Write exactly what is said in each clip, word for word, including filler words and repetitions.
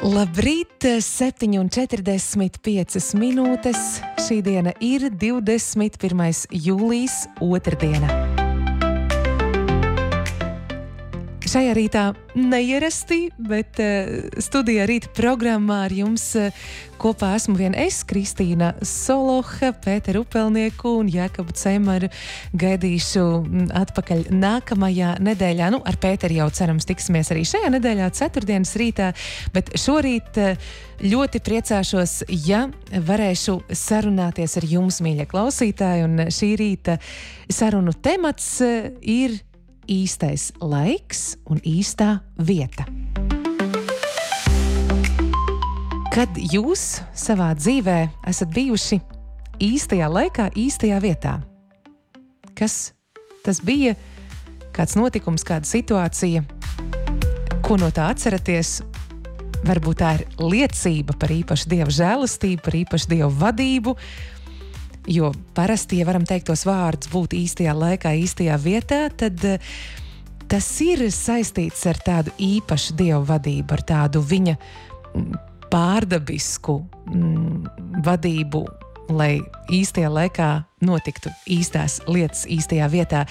Labrīt, septiņi un četrdesmit piecas minūtes. Šī diena ir divdesmit pirmais jūlijas, otrdiena. Šajā rītā neierasti, bet uh, studijā rīta programmā ar jums uh, kopā esmu vien es, Kristīna Soloha, Pēteru Upelnieku un Jēkabu Cemaru gaidīšu atpakaļ nākamajā nedēļā. Nu, ar Pēteri jau cerams tiksimies arī šajā nedēļā, ceturtdienas rītā, bet šorīt uh, ļoti priecāšos, ja varēšu sarunāties ar jums, mīļie klausītāji, un šī rīta sarunu temats uh, ir īstais laiks un īstā vieta. Kad jūs savā dzīvē esat bijuši īstajā laikā, īstajā vietā? Kas tas bija? Kāds notikums, kāda situācija? Ko no tā atceraties? Varbūt tā ir liecība par īpašu Dieva žēlastību, par īpašu Dieva vadību, jo parasti, ja varam teikt tos vārdus būt īstajā laikā, īstajā vietā, tad tas ir saistīts ar tādu īpašu Dieva vadību, ar tādu viņa pārdabisku mm, vadību, lai īstajā laikā notiktu īstās lietas īstajā vietā.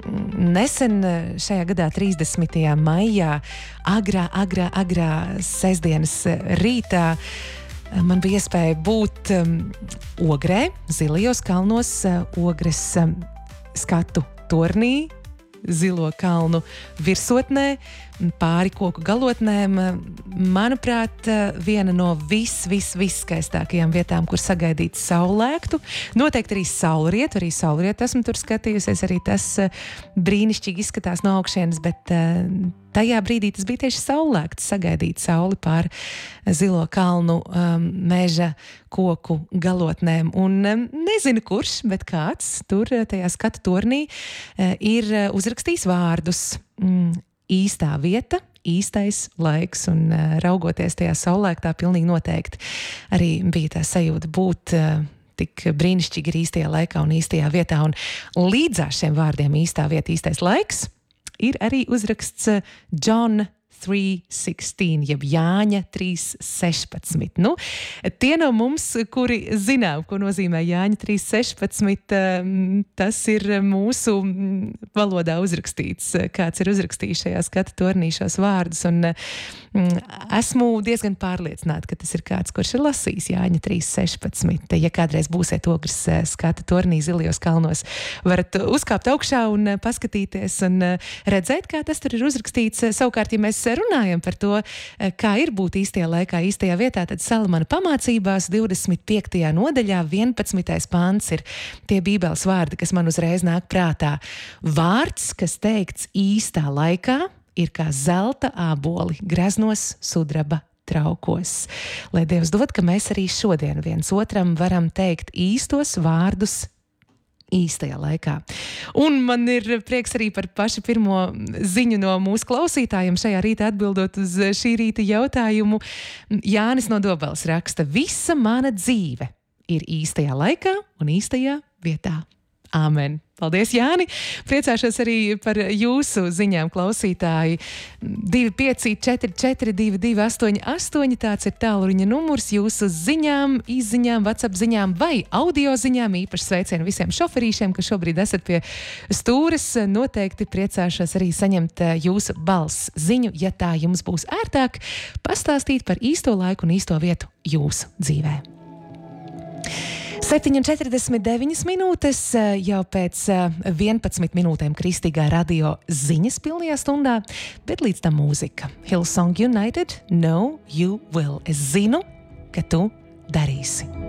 Nesen šajā gadā trīsdesmitajā maijā, agrā, agrā, agrā sestdienas rītā, man bija iespēja būt um, Ogrē, Zilajos kalnos, uh, Ogres um, skatu tornī, Zilo kalnu virsotnē, pāri koku galotnēm. Manuprāt, viena no vis, vis, viskaistākajām vietām, kur sagaidīt saulēktu. Noteikti arī saulrietu, arī saulrietu esmu tur skatījusies, arī tas brīnišķīgi izskatās no augšienes, bet tajā brīdī tas bija tieši saulēkts, sagaidīt sauli pār Zilo kalnu um, meža koku galotnēm. Un um, nezinu kurš, bet kāds tur tajā skatu tornī uh, ir uzrakstījis vārdus. Mm, īstā vieta, īstais laiks, un uh, raugoties tajā saulēktā, pilnīgi noteikti arī bija tā sajūta būt uh, tik brīnišķīgi ir īstajā laikā un īstajā vietā. Un līdzās šiem vārdiem īstā vieta, īstais laiks ir arī uzraksts John trīs sešpadsmit, jeb Jāņa trīs sešpadsmit. Nu, tie no mums, kuri zinām, ko nozīmē Jāņa trīs sešpadsmit, tas ir mūsu valodā uzrakstīts, kāds ir uzrakstījis šajā skatu tornī šos vārdus, un esmu diezgan pārliecināta, ka tas ir kāds, kurš ir lasījis Jāņa trīs sešpadsmit. Ja kādreiz būsiet Ogres skatu tornī Zilajos kalnos, varat uzkāpt augšā un paskatīties un redzēt, kā tas tur ir uzrakstīts. Savukārt, ja mēs runājam par to, kā ir būt īstajā laikā, īstajā vietā, tad Salamana pamācībās divdesmit piektajā nodaļā vienpadsmitais pants ir tie bībeles vārdi, kas man uzreiz nāk prātā. Vārds, kas teikts īstā laikā, ir kā zelta āboli greznos sudraba traukos. Lai Dievs dod, ka mēs arī šodien viens otram varam teikt īstos vārdus īstajā laikā. Un man ir prieks arī par pašu pirmo ziņu no mūsu klausītājiem šajā rītā atbildot uz šī rīta jautājumu. Jānis no Dobeles raksta: visa mana dzīve ir īstajā laikā un īstajā vietā. Āmen. Paldies, Jāni! Priecāšos arī par jūsu ziņām, klausītāji. divi pieci četri četri divi divi astoņi astoņi, tāds ir tālruņa numurs jūsu ziņām, izziņām, WhatsApp ziņām vai audio ziņām. Īpaši sveicienu visiem šoferīšiem, kas šobrīd esat pie stūres. Noteikti priecāšos arī saņemt jūsu balss ziņu, ja tā jums būs ērtāk, pastāstīt par īsto laiku un īsto vietu jūsu dzīvē. septiņi un četrdesmit deviņas minūtes, jau pēc vienpadsmit minūtēm Kristīgā radio ziņas pilnajā stundā, bet līdz tam mūzika. Hillsong United, Know You Will. Es zinu, ka tu darīsi.